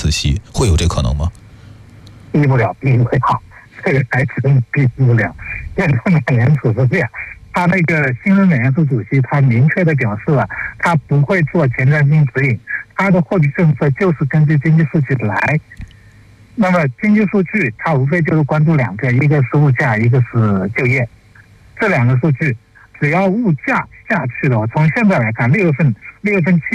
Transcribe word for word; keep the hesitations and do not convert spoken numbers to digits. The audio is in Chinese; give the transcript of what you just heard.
次息，会有这可能吗？ 避不了，避不了，这个还真避不了。因为美联储是这样，他那个新任美联储主席他明确的表示了，他不会做前瞻性指引，他的货币政策就是根据经济数据来。那么经济数据它无非就是关注两个，一个是物价，一个是就业。这两个数据只要物价下去了，从现在来看，六月份六月份七